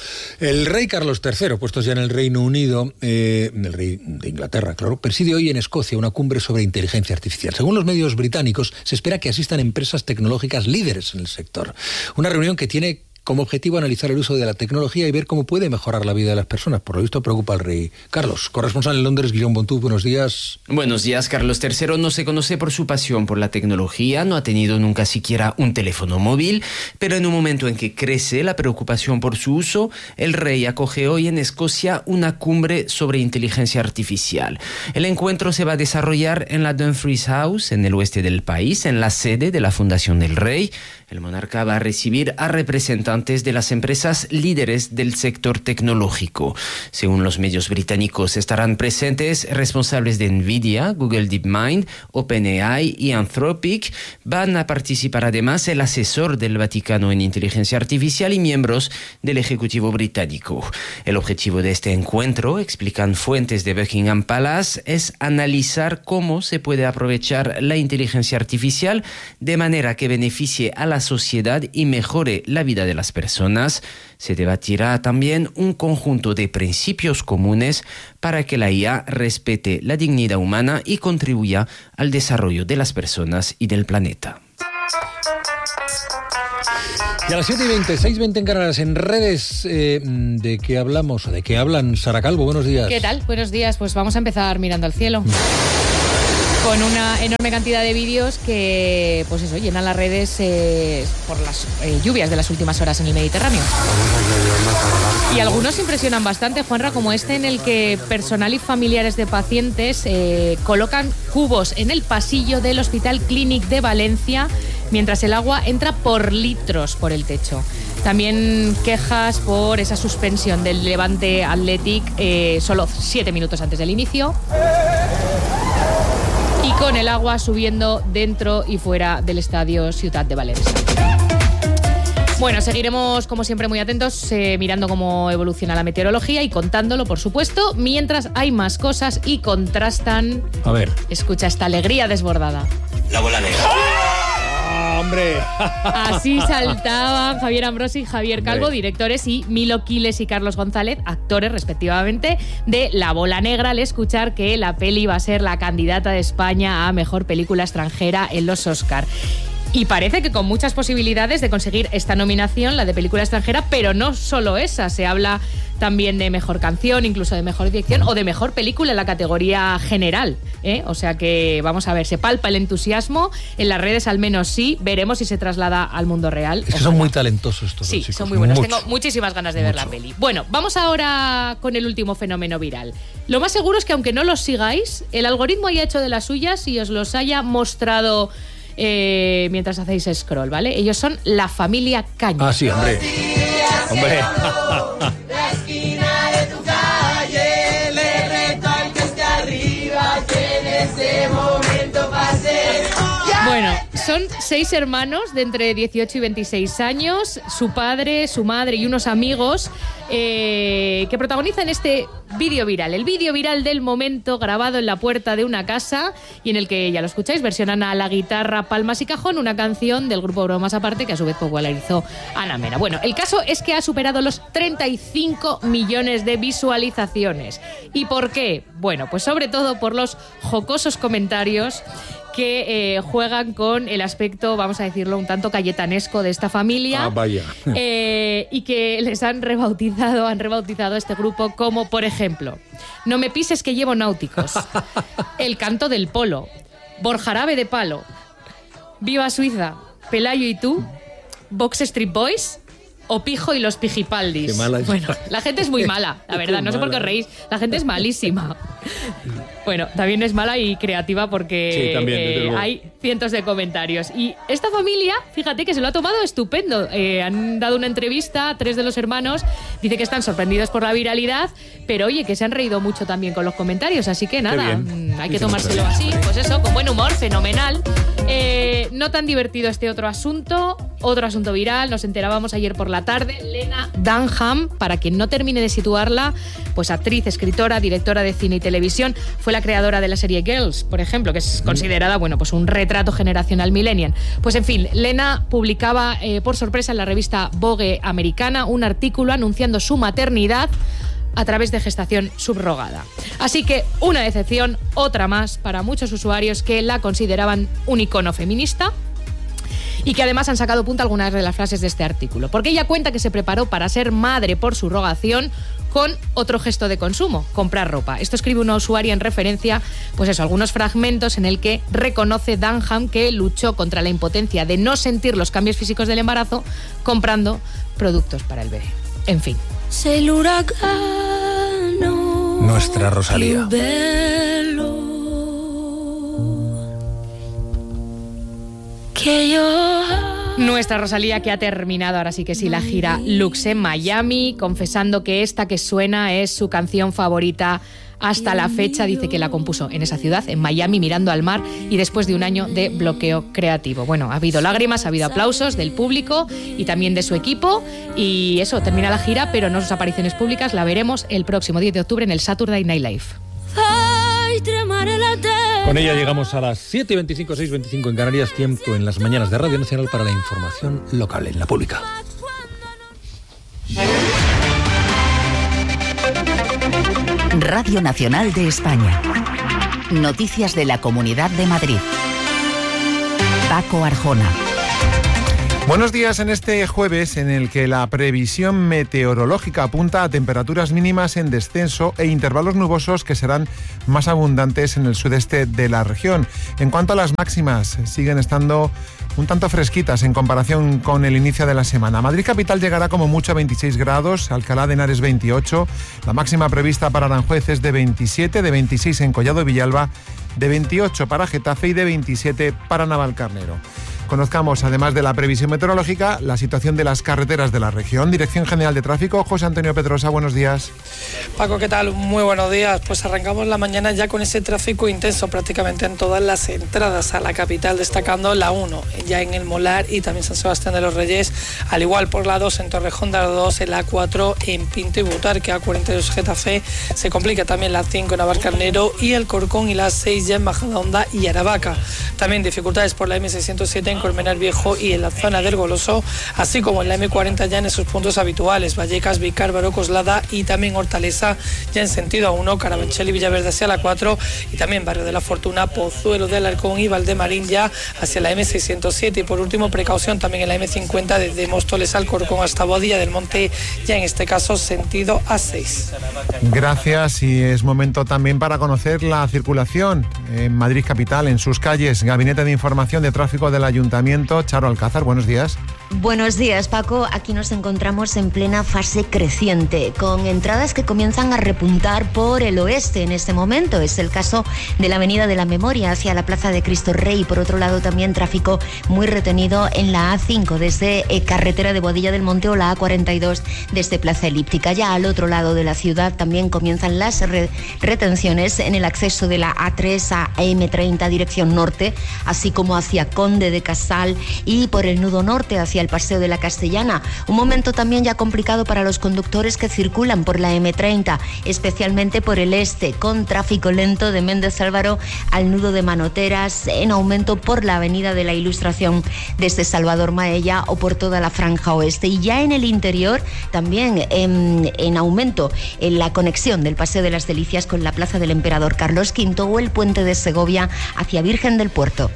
El rey Carlos III, puestos ya en el Reino Unido, el rey de Inglaterra, claro, preside hoy en Escocia una cumbre sobre inteligencia artificial. Según los medios británicos, se espera que asistan empresas tecnológicas líderes en el sector. Una reunión que tiene como objetivo analizar el uso de la tecnología y ver cómo puede mejorar la vida de las personas. Por lo visto preocupa al rey Carlos. Corresponsal en Londres, Guillaume Bontú, buenos días.
Buenos días. Carlos III no se conoce por su pasión por la tecnología, no ha tenido nunca siquiera un teléfono móvil, pero en un momento en que crece la preocupación por su uso, el rey acoge hoy en Escocia una cumbre sobre inteligencia artificial. El encuentro se va a desarrollar en la Dumfries House, en el oeste del país, en la sede de la Fundación del Rey. El monarca va a recibir a representantes de las empresas líderes del sector tecnológico. Según los medios británicos, estarán presentes responsables de Nvidia, Google DeepMind, OpenAI y Anthropic. Van a participar además el asesor del Vaticano en inteligencia artificial y miembros del Ejecutivo británico. El objetivo de este encuentro, explican fuentes de Buckingham Palace, es analizar cómo se puede aprovechar la inteligencia artificial de manera que beneficie a la sociedad y mejore la vida de las personas. Se debatirá también un conjunto de principios comunes para que la IA respete la dignidad humana y contribuya al desarrollo de las personas y del planeta.
Y a las 7:20, 6:20 en Canarias, en redes, ¿de qué hablamos? ¿De qué hablan? Sara Calvo, buenos días.
¿Qué tal? Buenos días. Pues vamos a empezar mirando al cielo. Con una enorme cantidad de vídeos que, pues eso, llenan las redes por las lluvias de las últimas horas en el Mediterráneo. Y algunos impresionan bastante, Juanra, como este en el que personal y familiares de pacientes colocan cubos en el pasillo del Hospital Clínic de Valencia mientras el agua entra por litros por el techo. También quejas por esa suspensión del Levante Athletic solo 7 minutos antes del inicio. Y con el agua subiendo dentro y fuera del estadio Ciutat de Valencia. Bueno, seguiremos como siempre muy atentos, mirando cómo evoluciona la meteorología y contándolo, por supuesto, mientras hay más cosas y contrastan.
A ver.
Escucha esta alegría desbordada.
La bola negra.
¡Hombre!
Así saltaban Javier Ambrosi y Javier Calvo,
Hombre.
directores, y Milo Quiles y Carlos González, actores respectivamente, de La Bola Negra, al escuchar que la peli va a ser la candidata de España a Mejor Película Extranjera en los Oscar. Y parece que con muchas posibilidades de conseguir esta nominación, la de película extranjera, pero no solo esa, se habla también de mejor canción, incluso de mejor dirección o de mejor película en la categoría general, ¿eh? O sea que vamos a ver, se palpa el entusiasmo, en las redes al menos sí, veremos si se traslada al mundo real.
Es que son muy talentosos estos
sí,
chicos.
Son muy buenos,
Mucho.
tengo muchísimas ganas de ver la peli. Bueno, vamos ahora con el último fenómeno viral. Lo más seguro es que aunque no los sigáis, el algoritmo haya hecho de las suyas y os los haya mostrado mientras hacéis scroll, ¿vale? Ellos son la familia Caña.
Ah, sí, hombre. Hombre.
La esquina de tu calle, le reto al que esté arriba, que en ese momento pase.
Bueno, son 6 hermanos de entre 18 y 26 años, su padre, su madre y unos amigos que protagonizan este vídeo viral. El vídeo viral del momento, grabado en la puerta de una casa y en el que, ya lo escucháis, versionan a la guitarra, palmas y cajón una canción del grupo Bromas Aparte que a su vez popularizó Ana Mena. Bueno, el caso es que ha superado los 35 millones de visualizaciones. ¿Y por qué? Bueno, pues sobre todo por los jocosos comentarios que juegan con el aspecto, vamos a decirlo, un tanto cayetanesco de esta familia.
Ah, vaya.
Y que les han rebautizado este grupo como, por ejemplo, No me pises que llevo náuticos, El canto del polo, Borjarabe de palo, Viva Suiza, Pelayo y tú, Box Street Boys o Pijo y los Pijipaldis.
Qué mala es.
Bueno, la gente es muy mala, la verdad, no sé por qué os reís, la gente es malísima. Bueno, también es mala y creativa porque
sí, también,
hay cientos de comentarios. Y esta familia, fíjate que se lo ha tomado estupendo. Han dado una entrevista a 3 de los hermanos. Dice que están sorprendidos por la viralidad, pero oye, que se han reído mucho también con los comentarios. Así que nada, hay que tomárselo así. Pues eso, con buen humor, fenomenal. No tan divertido este otro asunto viral. Nos enterábamos ayer por la tarde. Lena Dunham, para quien no termine de situarla, pues actriz, escritora, directora de cine y televisión, fue la creadora de la serie Girls, por ejemplo, que es considerada, bueno, pues un retrato generacional millennial. Pues en fin, Lena publicaba por sorpresa en la revista Vogue americana un artículo anunciando su maternidad a través de gestación subrogada. Así que una decepción, otra más para muchos usuarios que la consideraban un icono feminista y que además han sacado punta algunas de las frases de este artículo. Porque ella cuenta que se preparó para ser madre por subrogación con otro gesto de consumo, comprar ropa. Esto escribe una usuaria en referencia, pues eso, algunos fragmentos en el que reconoce Dunham que luchó contra la impotencia de no sentir los cambios físicos del embarazo comprando productos para el bebé. En fin.
El huracán.
Nuestra Rosalía.
Nuestra Rosalía, que ha terminado ahora sí que sí la gira Lux en Miami, confesando que esta que suena es su canción favorita hasta la fecha. Dice que la compuso en esa ciudad, en Miami, mirando al mar y después de un año de bloqueo creativo. Bueno, ha habido lágrimas, ha habido aplausos del público y también de su equipo y eso, termina la gira, pero no sus apariciones públicas. La veremos el próximo 10 de octubre en el Saturday Night Live.
Con ella llegamos a las 7:25, 6:25 en Canarias, tiempo en las mañanas de Radio Nacional para la información local en la pública.
Radio Nacional de España. Noticias de la Comunidad de Madrid. Paco Arjona.
Buenos días en este jueves en el que la previsión meteorológica apunta a temperaturas mínimas en descenso e intervalos nubosos que serán más abundantes en el sudeste de la región. En cuanto a las máximas, siguen estando un tanto fresquitas en comparación con el inicio de la semana. Madrid capital llegará como mucho a 26 grados, Alcalá de Henares 28, la máxima prevista para Aranjuez es de 27, de 26 en Collado Villalba, de 28 para Getafe y de 27 para Navalcarnero. Conozcamos, además de la previsión meteorológica, la situación de las carreteras de la región. Dirección General de Tráfico, José Antonio Pedrosa, buenos días.
Paco, ¿qué tal? Muy buenos días. Pues arrancamos la mañana ya con ese tráfico intenso prácticamente en todas las entradas a la capital, destacando la 1 ya en el Molar y también San Sebastián de los Reyes, al igual por la 2 en Torrejón de Ardoz, el A4 en Pinto y Butarque, A42 Getafe, se complica también la 5 en Navalcarnero y el Corcón y la 6 ya en Majadahonda y Aravaca. También dificultades por la M607 en Colmenar Viejo y en la zona del Goloso, así como en la M40 ya en esos puntos habituales, Vallecas, Vicárbaro, Coslada y también Hortaleza ya en sentido A1, Carabanchel y Villaverde hacia la 4 y también Barrio de la Fortuna, Pozuelo de Alarcón y Valdemarín ya hacia la M607 y por último precaución también en la M50 desde Móstoles al Corcón hasta Boadilla del Monte, ya en este caso sentido A6.
Gracias y es momento también para conocer la circulación en Madrid capital, en sus calles. Gabinete de Información de Tráfico del Ayuntamiento, Charo Alcázar, buenos días.
Buenos días, Paco. Aquí nos encontramos en plena fase creciente, con entradas que comienzan a repuntar por el oeste en este momento. Es el caso de la Avenida de la Memoria hacia la Plaza de Cristo Rey. Por otro lado, también tráfico muy retenido en la A5 desde carretera de Boadilla del Monte o la A42 desde Plaza Elíptica. Ya al otro lado de la ciudad también comienzan las retenciones en el acceso de la A3 a M30 dirección norte, así como hacia Conde de Casal y por el nudo norte hacia el Paseo de la Castellana. Un momento también ya complicado para los conductores que circulan por la M30, especialmente por el este, con tráfico lento de Méndez Álvaro al nudo de Manoteras, en aumento por la Avenida de la Ilustración desde Salvador Maella o por toda la franja oeste. Y ya en el interior también en aumento en la conexión del Paseo de las Delicias con la Plaza del Emperador Carlos V o el Puente de Segovia hacia Virgen del Puerto.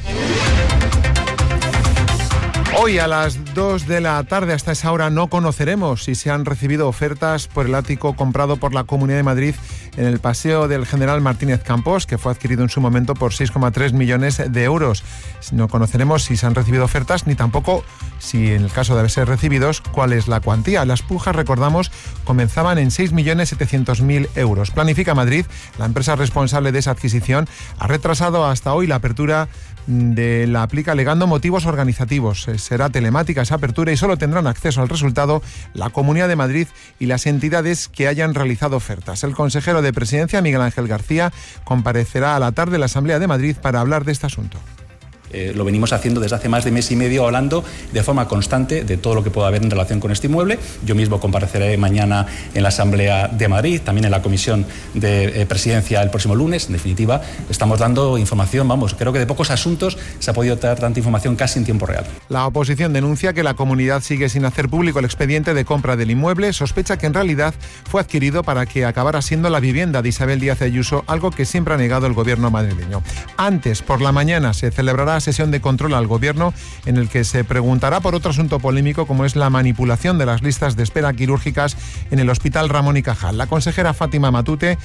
Hoy a las 2 de la tarde, hasta esa hora, no conoceremos si se han recibido ofertas por el ático comprado por la Comunidad de Madrid en el Paseo del General Martínez Campos, que fue adquirido en su momento por 6,3 millones de euros. No conoceremos si se han recibido ofertas, ni tampoco, si en el caso de haberse recibidos, cuál es la cuantía. Las pujas, recordamos, comenzaban en 6.700.000 euros. Planifica Madrid, la empresa responsable de esa adquisición, ha retrasado hasta hoy la apertura de la aplica alegando motivos organizativos. Será telemática esa apertura y solo tendrán acceso al resultado la Comunidad de Madrid y las entidades que hayan realizado ofertas. El consejero de Presidencia, Miguel Ángel García, comparecerá a la tarde en la Asamblea de Madrid para hablar de este asunto.
Lo venimos haciendo desde hace más de mes y medio, hablando de forma constante de todo lo que pueda haber en relación con este inmueble. Yo mismo compareceré mañana en la Asamblea de Madrid, también en la Comisión de Presidencia el próximo lunes. En definitiva, estamos dando información, creo que de pocos asuntos se ha podido dar tanta información casi en tiempo real.
La oposición denuncia que la comunidad sigue sin hacer público el expediente de compra del inmueble. Sospecha que en realidad fue adquirido para que acabara siendo la vivienda de Isabel Díaz Ayuso, algo que siempre ha negado el gobierno madrileño. Antes, por la mañana, se celebrará sesión de control al gobierno en el que se preguntará por otro asunto polémico como es la manipulación de las listas de espera quirúrgicas en el Hospital Ramón y Cajal. La consejera Fátima Matute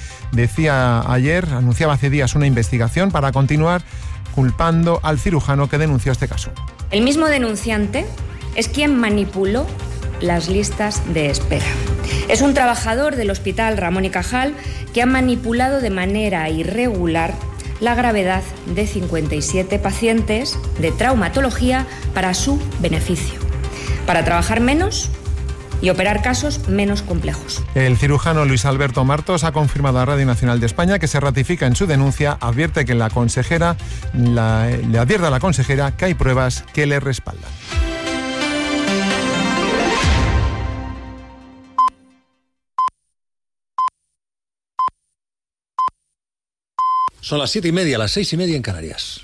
anunciaba hace días una investigación para continuar culpando al cirujano que denunció este caso.
El mismo denunciante es quien manipuló las listas de espera. Es un trabajador del Hospital Ramón y Cajal que ha manipulado de manera irregular la gravedad de 57 pacientes de traumatología para su beneficio, para trabajar menos y operar casos menos complejos.
El cirujano Luis Alberto Martos ha confirmado a Radio Nacional de España que se ratifica en su denuncia, advierte que le advierte a la consejera que hay pruebas que le respaldan.
Son las 7:30, las 6:30 en Canarias.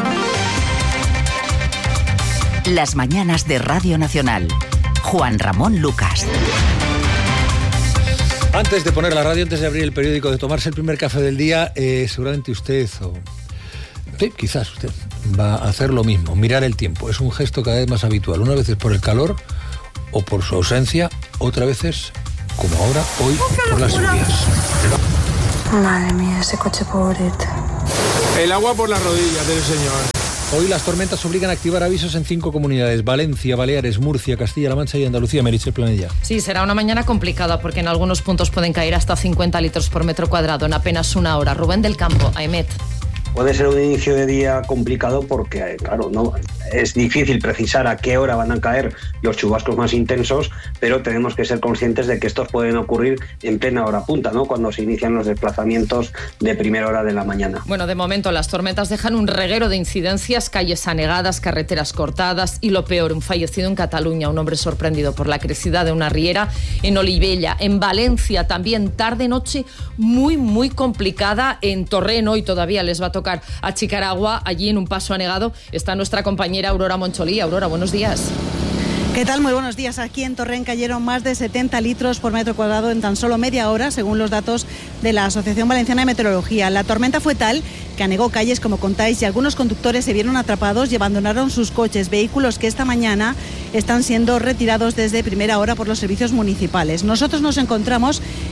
Las mañanas de Radio Nacional. Juan Ramón Lucas.
Antes de poner la radio, antes de abrir el periódico, de tomarse el primer café del día, seguramente usted, quizás usted, va a hacer lo mismo, mirar el tiempo. Es un gesto cada vez más habitual. Una vez es por el calor o por su ausencia, otra veces, como ahora, hoy, por las lluvias.
Madre mía, ese coche pobrete.
El agua por las rodillas del señor.
Hoy las tormentas obligan a activar avisos en 5 comunidades: Valencia, Baleares, Murcia, Castilla-La Mancha y Andalucía. Meritxell Planella.
Sí, será una mañana complicada porque en algunos puntos pueden caer hasta 50 litros por metro cuadrado en apenas una hora. Rubén del Campo, AEMET.
Puede ser un inicio de día complicado porque, claro, no es difícil precisar a qué hora van a caer los chubascos más intensos, pero tenemos que ser conscientes de que estos pueden ocurrir en plena hora punta, ¿no? Cuando se inician los desplazamientos de primera hora de la mañana.
Bueno, de momento las tormentas dejan un reguero de incidencias, calles anegadas, carreteras cortadas y lo peor, un fallecido en Cataluña, un hombre sorprendido por la crecida de una riera en Olivella. En Valencia también tarde-noche muy complicada. En Torrent hoy todavía les va a tocar achicar agua. Allí en un paso anegado está nuestra compañera Aurora Moncholí. Aurora, buenos días.
¿Qué tal? Muy buenos días. Aquí en Torrent cayeron más de 70 litros por metro cuadrado en tan solo media hora, según los datos de la Asociación Valenciana de Meteorología. La tormenta fue tal que anegó calles, como contáis, y algunos conductores se vieron atrapados y abandonaron sus coches, vehículos que esta mañana están siendo retirados desde primera hora por los servicios municipales. Nosotros nos encontramos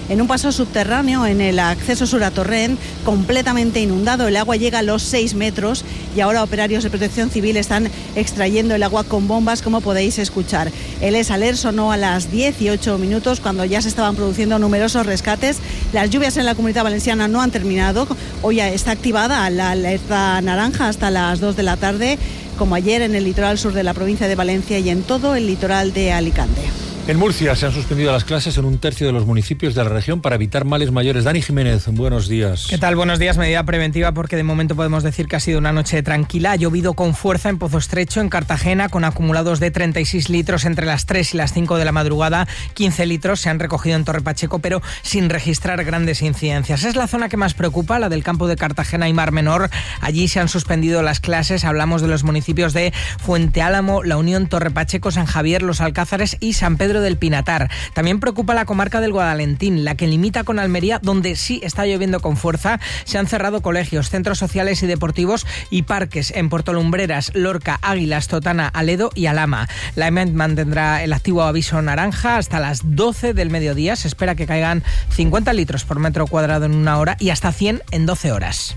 en un paso subterráneo en el acceso sur a Torrent, completamente inundado. El agua llega a los 6 metros y ahora operarios de Protección Civil están extrayendo el agua con bombas, como podéis escuchar. El ESALER sonó a las 18 minutos cuando ya se estaban produciendo numerosos rescates. Las lluvias en la Comunidad Valenciana no han terminado. Hoy ya está activada la alerta naranja hasta las 2 de la tarde, como ayer en el litoral sur de la provincia de Valencia y en todo el litoral de Alicante.
En Murcia se han suspendido las clases en un tercio de los municipios de la región para evitar males mayores. Dani Jiménez, buenos días.
¿Qué tal? Buenos días. Medida preventiva porque de momento podemos decir que ha sido una noche tranquila. Ha llovido con fuerza en Pozo Estrecho, en Cartagena, con acumulados de 36 litros entre las 3 y las 5 de la madrugada. 15 litros se han recogido en Torre Pacheco, pero sin registrar grandes incidencias. Es la zona que más preocupa, la del campo de Cartagena y Mar Menor. Allí se han suspendido las clases. Hablamos de los municipios de Fuente Álamo, La Unión, Torre Pacheco, San Javier, Los Alcázares y San Pedro del Pinatar. También preocupa la comarca del Guadalentín, la que limita con Almería, donde sí está lloviendo con fuerza. Se han cerrado colegios, centros sociales y deportivos y parques en Portolumbreras, Lorca, Águilas, Totana, Aledo y Alhama. La EMET mantendrá el activo aviso naranja hasta las 12 del mediodía. Se espera que caigan 50 litros por metro cuadrado en una hora y hasta 100 en 12 horas.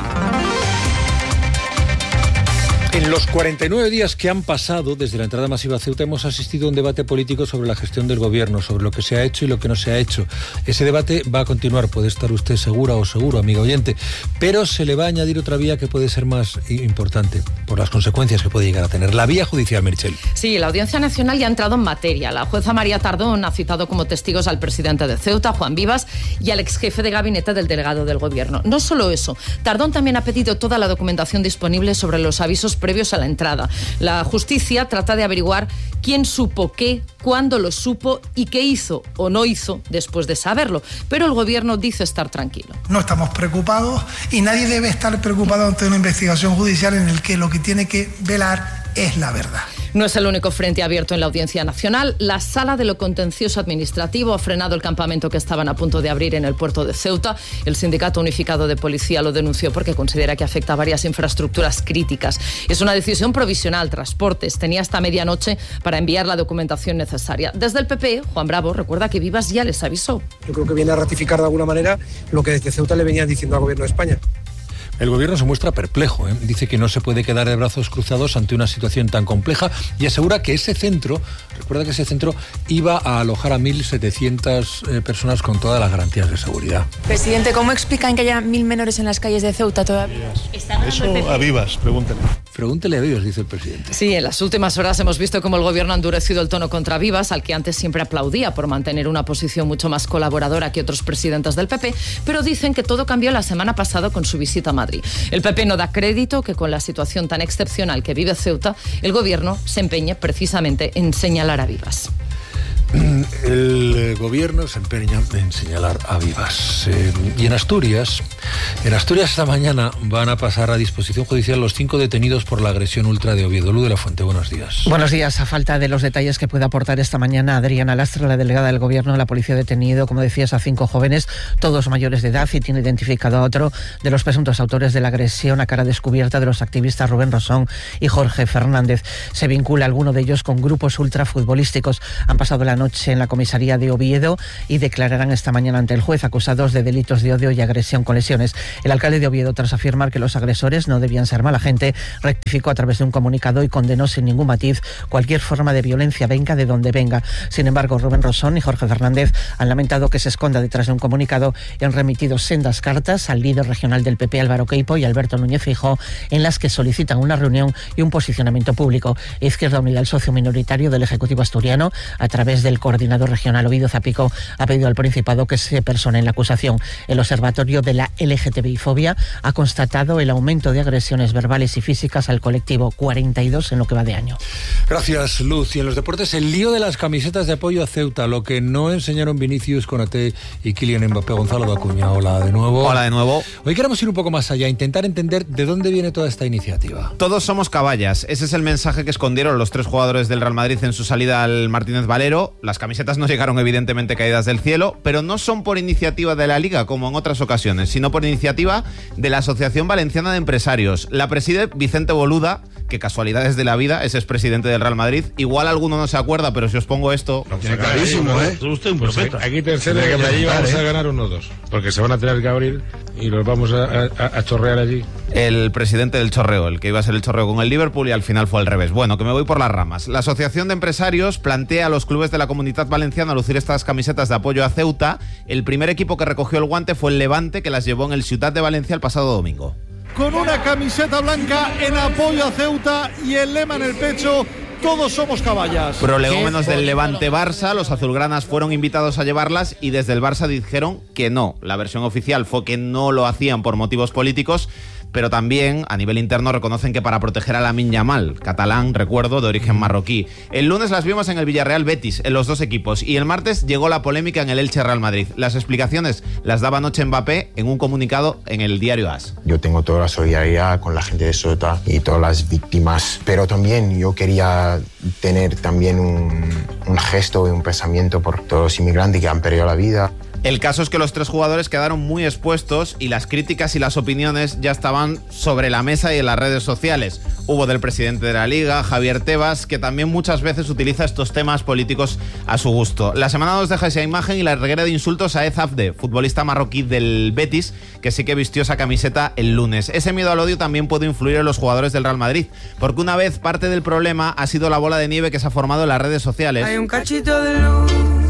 En los 49 días que han pasado desde la entrada masiva a Ceuta hemos asistido a un debate político sobre la gestión del gobierno, sobre lo que se ha hecho y lo que no se ha hecho. Ese debate va a continuar, puede estar usted segura o seguro, amiga oyente, pero se le va a añadir otra vía que puede ser más importante por las consecuencias que puede llegar a tener, la vía judicial, Meritxell.
Sí, la Audiencia Nacional ya ha entrado en materia. La jueza María Tardón ha citado como testigos al presidente de Ceuta, Juan Vivas, y al exjefe de gabinete del delegado del gobierno. No solo eso, Tardón también ha pedido toda la documentación disponible sobre los avisos previos a la entrada. La justicia trata de averiguar quién supo qué, cuándo lo supo y qué hizo o no hizo después de saberlo. Pero el gobierno dice estar tranquilo.
No estamos preocupados y nadie debe estar preocupado ante una investigación judicial en el que lo que tiene que velar es la verdad.
No es el único frente abierto en la Audiencia Nacional. La Sala de lo Contencioso Administrativo ha frenado el campamento que estaban a punto de abrir en el puerto de Ceuta. El Sindicato Unificado de Policía lo denunció porque considera que afecta a varias infraestructuras críticas. Es una decisión provisional. Transportes tenía hasta medianoche para enviar la documentación necesaria. Desde el PP, Juan Bravo recuerda que Vivas ya les avisó.
Yo creo que viene a ratificar de alguna manera lo que desde Ceuta le venían diciendo al Gobierno de España.
El gobierno se muestra perplejo, ¿eh? Dice que no se puede quedar de brazos cruzados ante una situación tan compleja y asegura que ese centro, recuerda que ese centro iba a alojar a 1.700 personas con todas las garantías de seguridad.
Presidente, ¿cómo explican que haya 1.000 menores en las calles de Ceuta todavía?
Eso a Vivas, pregúntele.
Pregúntele a Vivas, dice el presidente.
Sí, en las últimas horas hemos visto cómo el gobierno ha endurecido el tono contra Vivas, al que antes siempre aplaudía por mantener una posición mucho más colaboradora que otros presidentes del PP, pero dicen que todo cambió la semana pasada con su visita a Madrid. El PP no da crédito que con la situación tan excepcional que vive Ceuta, el gobierno se empeñe precisamente en señalar a Vivas.
El gobierno se empeña en señalar a Vivas. Y en Asturias esta mañana van a pasar a disposición judicial los 5 detenidos por la agresión ultra de Oviedo. Luz de la Fuente, buenos días.
Buenos días. A falta de los detalles que pueda aportar esta mañana Adriana Lastra, la delegada del gobierno, la policía ha detenido, como decías, a 5 jóvenes, todos mayores de edad, y tiene identificado a otro de los presuntos autores de la agresión a cara descubierta de los activistas Rubén Rosón y Jorge Fernández. Se vincula a alguno de ellos con grupos ultrafutbolísticos. Han pasado la noche en la comisaría de Oviedo y declararán esta mañana ante el juez, acusados de delitos de odio y agresión con lesiones. El alcalde de Oviedo, tras afirmar que los agresores no debían ser mala gente, rectificó a través de un comunicado y condenó sin ningún matiz cualquier forma de violencia, venga de donde venga. Sin embargo, Rubén Rosón y Jorge Fernández han lamentado que se esconda detrás de un comunicado y han remitido sendas cartas al líder regional del PP, Álvaro Queipo, y Alberto Núñez Feijóo, en las que solicitan una reunión y un posicionamiento público. Izquierda Unida, el socio minoritario del Ejecutivo asturiano, a través del coordinador regional Ovidio Zapico, ha pedido al Principado que se persone en la acusación. El Observatorio de la LGTBI-fobia ha constatado el aumento de agresiones verbales y físicas al colectivo, 42 en lo que va de año.
Gracias, Luz. Y en los deportes, el lío de las camisetas de apoyo a Ceuta, lo que no enseñaron Vinicius, Konaté y Kylian Mbappé. Gonzalo Dacuña, hola de nuevo.
Hola de nuevo.
Hoy queremos ir un poco más allá, intentar entender de dónde viene toda esta iniciativa.
Todos somos caballas. Ese es el mensaje que escondieron los 3 jugadores del Real Madrid en su salida al Martínez Valero. Las camisetas no llegaron evidentemente caídas del cielo, pero no son por iniciativa de la Liga, como en otras ocasiones, sino por iniciativa de la Asociación Valenciana de Empresarios. La preside Vicente Boluda, que casualidades de la vida es expresidente del Real Madrid. Igual alguno no se acuerda, pero si os pongo esto...
Tiene clarísimo, ¿eh?
Usted un profeta.
Aquí tercero de que allí vamos a ganar 1-2, porque se van a tener que abrir y los vamos a chorrear allí.
El presidente del chorreo, el que iba a ser el chorreo con el Liverpool y al final fue al revés. Bueno, que me voy por las ramas. La Asociación de Empresarios plantea a los clubes de la Comunidad Valenciana a lucir estas camisetas de apoyo a Ceuta. El primer equipo que recogió el guante fue el Levante, que las llevó en el Ciutat de Valencia el pasado domingo.
Con una camiseta blanca en apoyo a Ceuta y el lema en el pecho: todos somos caballas.
Prolegómenos del Levante-Barça, los azulgranas fueron invitados a llevarlas y desde el Barça dijeron que no. La versión oficial fue que no lo hacían por motivos políticos, pero también a nivel interno reconocen que para proteger a Lamine Yamal, catalán, recuerdo, de origen marroquí. El lunes las vimos en el Villarreal Betis, en los dos equipos, y el martes llegó la polémica en el Elche Real Madrid. Las explicaciones las daba anoche Mbappé en un comunicado en el diario AS.
Yo tengo toda la solidaridad con la gente de Ceuta y todas las víctimas, pero también yo quería tener también un gesto y un pensamiento por todos los inmigrantes que han perdido la vida.
El caso es que los tres jugadores quedaron muy expuestos y las críticas y las opiniones ya estaban sobre la mesa y en las redes sociales. Hubo del presidente de la Liga, Javier Tebas, que también muchas veces utiliza estos temas políticos a su gusto. La semana nos deja esa imagen y la reguera de insultos a Ed Abde, futbolista marroquí del Betis, que sí que vistió esa camiseta el lunes. Ese miedo al odio también puede influir en los jugadores del Real Madrid, porque una vez parte del problema ha sido la bola de nieve que se ha formado en las redes sociales.
Hay un cachito de luz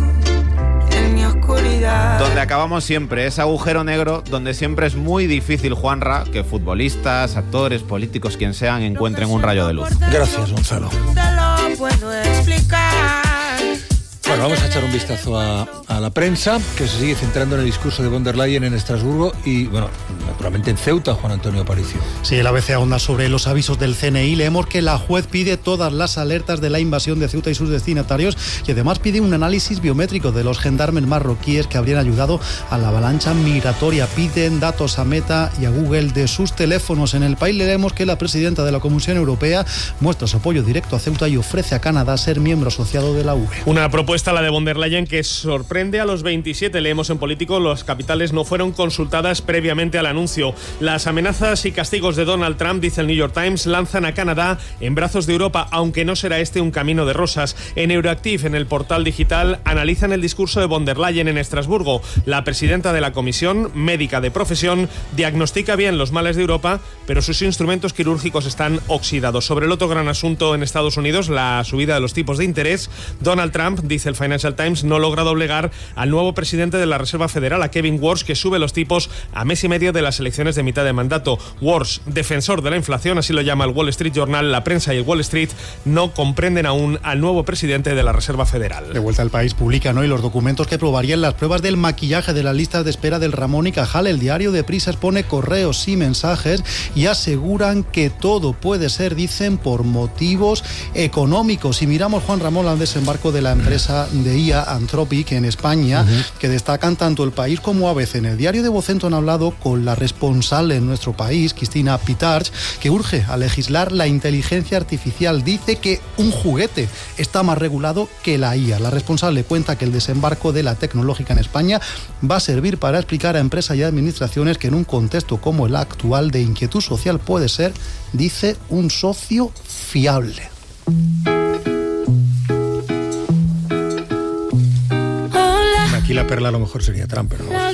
en mi oscuridad.
Donde acabamos siempre, ese agujero negro donde siempre es muy difícil, Juanra, que futbolistas, actores, políticos, quien sean, encuentren un rayo de luz.
Gracias, Gonzalo.
Te lo puedo explicar.
Bueno, vamos a echar un vistazo a la prensa, que se sigue centrando en el discurso de von der Leyen en Estrasburgo y, bueno, naturalmente en Ceuta, Juan Antonio Aparicio.
Sí, el ABC ahonda sobre los avisos del CNI. Leemos que la juez pide todas las alertas de la invasión de Ceuta y sus destinatarios y además pide un análisis biométrico de los gendarmes marroquíes que habrían ayudado a la avalancha migratoria. Piden datos a Meta y a Google de sus teléfonos. En El País leemos que la presidenta de la Comisión Europea muestra su apoyo directo a Ceuta y ofrece a Canadá ser miembro asociado de la UE.
Una propuesta, la de von der Leyen, que sorprende a los 27. Leemos en Político, las capitales no fueron consultadas previamente al anuncio. Las amenazas y castigos de Donald Trump, dice el New York Times, lanzan a Canadá en brazos de Europa, aunque no será este un camino de rosas. En Euroactiv, en el portal digital, analizan el discurso de von der Leyen en Estrasburgo. La presidenta de la Comisión, médica de profesión, diagnostica bien los males de Europa, pero sus instrumentos quirúrgicos están oxidados. Sobre el otro gran asunto en Estados Unidos, la subida de los tipos de interés, Donald Trump, dice el Financial Times, no logra doblegar al nuevo presidente de la Reserva Federal, a Kevin Warsh, que sube los tipos a mes y medio de las elecciones de mitad de mandato. Warsh, defensor de la inflación, así lo llama el Wall Street Journal, la prensa y el Wall Street no comprenden aún al nuevo presidente de la Reserva Federal.
De vuelta al País publican hoy los documentos que probarían las pruebas del maquillaje de las listas de espera del Ramón y Cajal. El diario Deprisa expone correos y mensajes y aseguran que todo puede ser, dicen, por motivos económicos. Si miramos, Juan Ramón, al desembarco de la empresa de IA Anthropic en España, que destacan tanto El País como ABC. En el diario de Vocento han hablado con la responsable en nuestro país, Cristina Pitarch, que urge a legislar la inteligencia artificial. Dice que un juguete está más regulado que la IA. La responsable cuenta que el desembarco de la tecnológica en España va a servir para explicar a empresas y administraciones que en un contexto como el actual de inquietud social puede ser, dice, un socio fiable.
Aquí la perla a lo mejor sería Trump, pero no.